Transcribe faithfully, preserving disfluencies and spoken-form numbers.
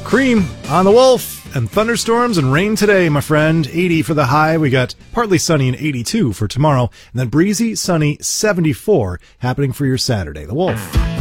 Cream on the Wolf, and thunderstorms and rain today, my friend. eighty for the high. We got partly sunny and eighty-two for tomorrow, and then breezy, sunny, seventy-four happening for your Saturday. The Wolf.